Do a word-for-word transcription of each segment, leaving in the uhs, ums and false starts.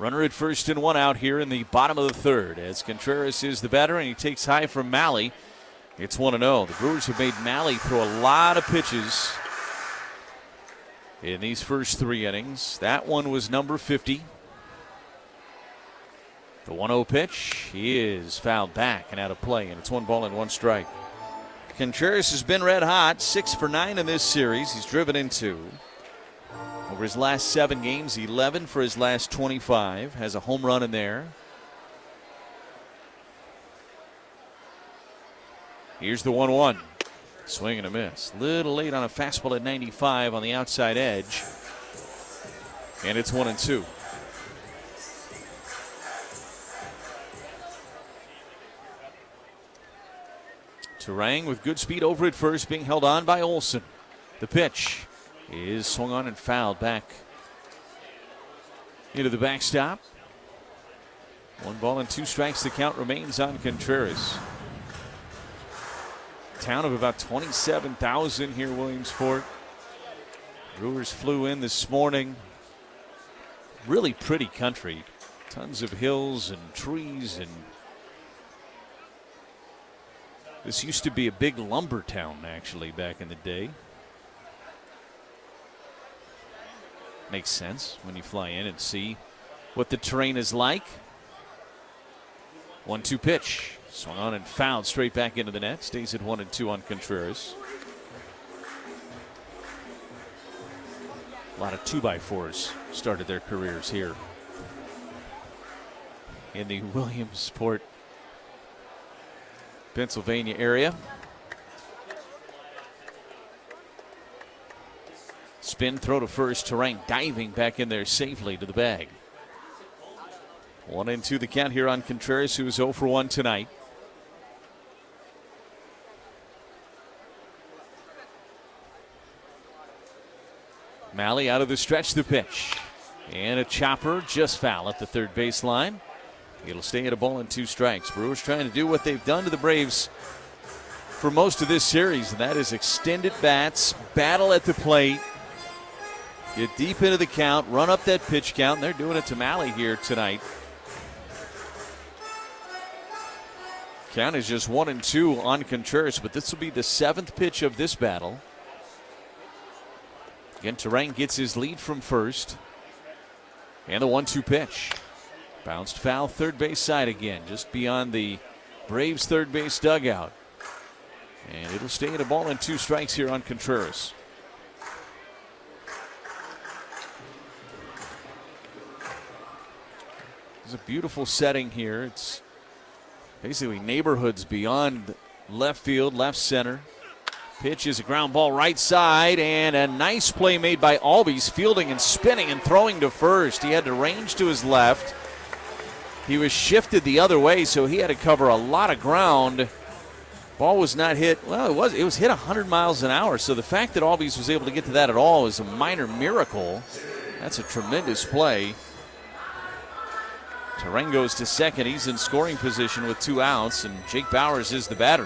Runner at first and one out here in the bottom of the third as Contreras is the batter and he takes high from Mahle. It's one and oh. The Brewers have made Mahle throw a lot of pitches in these first three innings. That one was number fifty. The one oh pitch is fouled back and out of play, and it's one ball and one strike. Contreras has been red hot, six for nine in this series. He's driven in two. Over his last seven games, eleven for his last twenty-five. Has a home run in there. Here's the one one. Swing and a miss. Little late on a fastball at ninety-five on the outside edge. And it's one and two. Turang with good speed over at first, being held on by Olson. The pitch is swung on and fouled back into the backstop. One ball and two strikes. The count remains on Contreras. Town of about twenty-seven thousand here, Williamsport. Brewers flew in this morning. Really pretty country. Tons of hills and trees, and this used to be a big lumber town, actually, back in the day. Makes sense when you fly in and see what the terrain is like. one two pitch. Swung on and fouled straight back into the net. Stays at one and two on Contreras. A lot of two by fours started their careers here in the Williamsport, Pennsylvania area. Spin, throw to first. Turang diving back in there safely to the bag. One and two the count here on Contreras, who is oh for one tonight. Mahle out of the stretch, the pitch. And a chopper just foul at the third baseline. It'll stay at a ball and two strikes. Brewers trying to do what they've done to the Braves for most of this series, and that is extended bats, battle at the plate, get deep into the count, run up that pitch count, and they're doing it to Mahle here tonight. Count is just one and two on Contreras, but this will be the seventh pitch of this battle. Again, Turang gets his lead from first. And the one two pitch. Bounced foul third base side again, just beyond the Braves third base dugout. And it'll stay at a ball and two strikes here on Contreras. It's a beautiful setting here. It's basically neighborhoods beyond left field, left center. Pitch is a ground ball right side, and a nice play made by Albies, fielding and spinning and throwing to first. He had to range to his left. He was shifted the other way, so he had to cover a lot of ground. Ball was not hit. Well, it was it was hit one hundred miles an hour, so the fact that Albies was able to get to that at all is a minor miracle. That's a tremendous play. Turang goes to second. He's in scoring position with two outs, and Jake Bauers is the batter.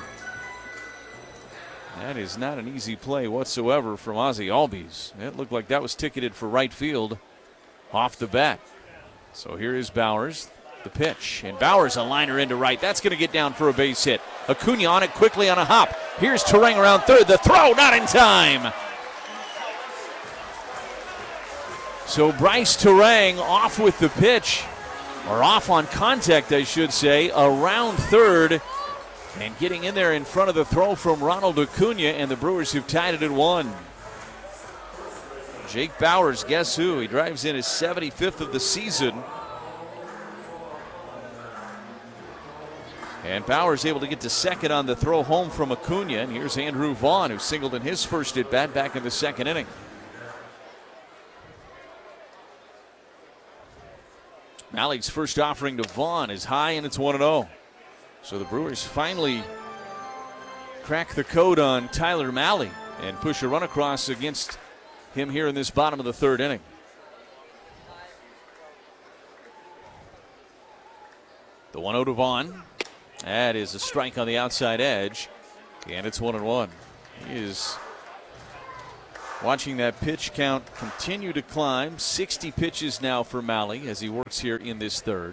That is not an easy play whatsoever from Ozzie Albies. It looked like that was ticketed for right field off the bat. So here is Bauers, the pitch. And Bauers a liner into right. That's going to get down for a base hit. Acuna on it quickly on a hop. Here's Turang around third. The throw, not in time. So Bryce Turang off with the pitch, or off on contact, I should say, around third. And getting in there in front of the throw from Ronald Acuna, and the Brewers have tied it at one. Jake Bauers, guess who? He drives in his seventy-fifth of the season. And Bauers able to get to second on the throw home from Acuna. And here's Andrew Vaughn, who singled in his first at-bat back in the second inning. Mahle's first offering to Vaughn is high, and it's one and oh. So the Brewers finally crack the code on Tyler Mahle and push a run across against him here in this bottom of the third inning. The one oh to Vaughn. That is a strike on the outside edge, and it's one and one. He is Watching that pitch count continue to climb. sixty pitches now for Mahle as he works here in this third.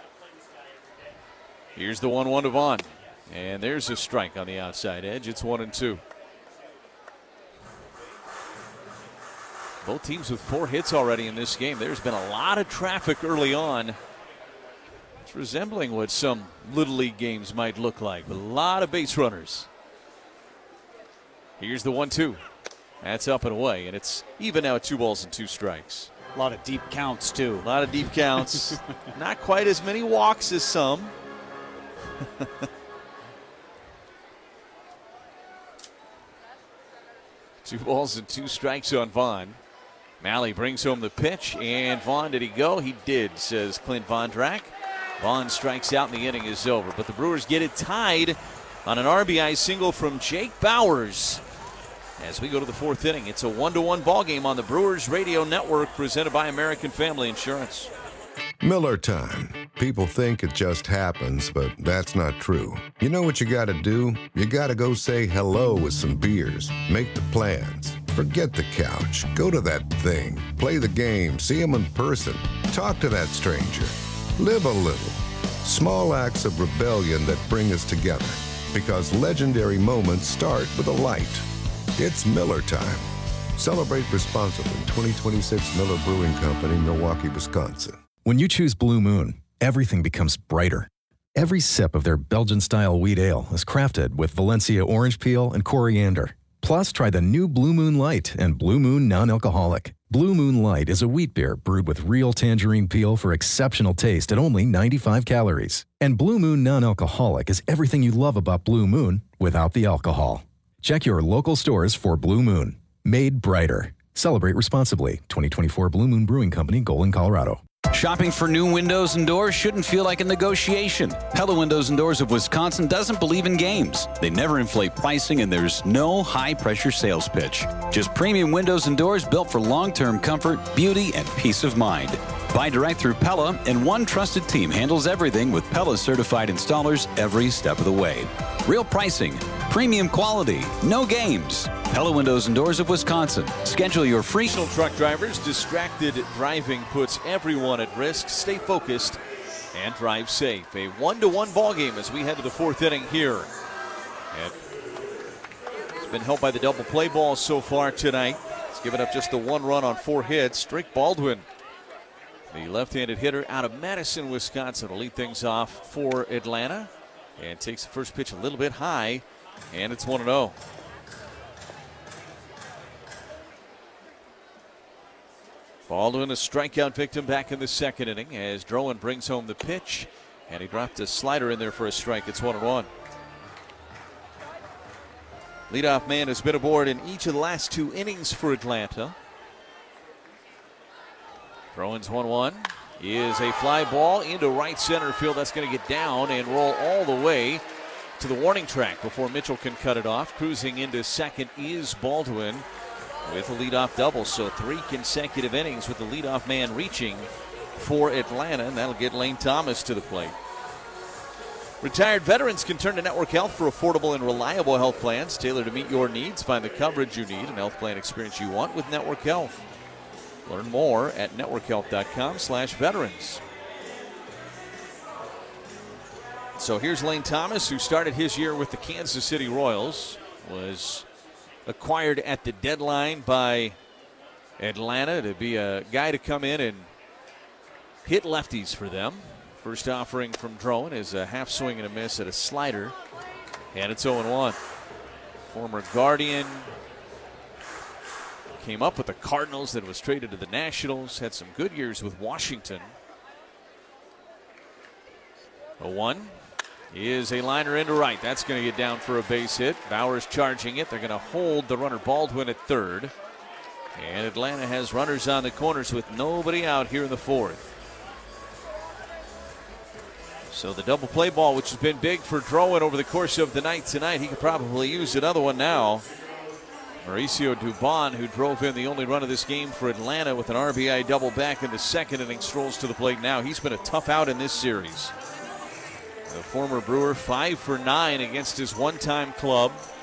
Here's the one one to Vaughn. And there's a strike on the outside edge. It's one and two. Both teams with four hits already in this game. There's been a lot of traffic early on. It's resembling what some Little League games might look like, with a lot of base runners. Here's the one two. That's up and away, and it's even now at two balls and two strikes. A lot of deep counts, too. A lot of deep counts. Not quite as many walks as some. Two balls and two strikes on Vaughn. Mahle brings home the pitch, and Vaughn, did he go? He did, says Clint Vondrack. Vaughn strikes out, and the inning is over. But the Brewers get it tied on an R B I single from Jake Bauers. As we go to the fourth inning, it's a one to one ball game on the Brewers Radio Network, presented by American Family Insurance. Miller time. People think it just happens, but that's not true. You know what you gotta do? You gotta go say hello with some beers. Make the plans. Forget the couch. Go to that thing. Play the game. See them in person. Talk to that stranger. Live a little. Small acts of rebellion that bring us together. Because legendary moments start with a light. It's Miller time. Celebrate responsibly. twenty twenty-six Miller Brewing Company, Milwaukee, Wisconsin. When you choose Blue Moon, everything becomes brighter. Every sip of their Belgian-style wheat ale is crafted with Valencia orange peel and coriander. Plus, try the new Blue Moon Light and Blue Moon Non-Alcoholic. Blue Moon Light is a wheat beer brewed with real tangerine peel for exceptional taste at only ninety-five calories. And Blue Moon Non-Alcoholic is everything you love about Blue Moon without the alcohol. Check your local stores for Blue Moon. Made brighter. Celebrate responsibly. twenty twenty-four Blue Moon Brewing Company, Golden, Colorado. Shopping for new windows and doors shouldn't feel like a negotiation. Pella Windows and Doors of Wisconsin doesn't believe in games. They never inflate pricing, and there's no high-pressure sales pitch. Just premium windows and doors built for long-term comfort, beauty, and peace of mind. Buy direct through Pella, and one trusted team handles everything with Pella-certified installers every step of the way. Real pricing, premium quality, no games. Pella Windows and Doors of Wisconsin. Schedule your free... Truck drivers, distracted driving puts everyone at risk. Stay focused and drive safe. A one to one ball game as we head to the fourth inning here. And it's been helped by the double play ball so far tonight. It's given up just the one run on four hits. Drake Baldwin, the left-handed hitter out of Madison, Wisconsin, will lead things off for Atlanta. And takes the first pitch a little bit high, and it's one and oh. Baldwin, a strikeout victim back in the second inning as Drowan brings home the pitch, and he dropped a slider in there for a strike. It's one and one. Leadoff man has been aboard in each of the last two innings for Atlanta. Drowan's one one is a fly ball into right center field. That's going to get down and roll all the way to the warning track before Mitchell can cut it off. Cruising into second is Baldwin with a leadoff double. So three consecutive innings with the leadoff man reaching for Atlanta, and that'll get Lane Thomas to the plate. Retired veterans can turn to Network Health for affordable and reliable health plans tailored to meet your needs. Find the coverage you need and health plan experience you want with Network Health. Learn more at network health dot com slash veterans. So here's Lane Thomas, who started his year with the Kansas City Royals, was acquired at the deadline by Atlanta to be a guy to come in and hit lefties for them. First offering from Drowan is a half swing and a miss at a slider, and it's oh and one. Former Guardian, came up with the Cardinals, then was traded to the Nationals, had some good years with Washington. oh one is a liner into right. That's going to get down for a base hit. Bauers charging it. They're going to hold the runner Baldwin at third. And Atlanta has runners on the corners with nobody out here in the fourth. So the double play ball, which has been big for Drowan over the course of the night tonight, he could probably use another one now. Mauricio Dubon, who drove in the only run of this game for Atlanta with an R B I double back in the second inning, strolls to the plate now. He's been a tough out in this series. The former Brewer, five for nine against his one-time club.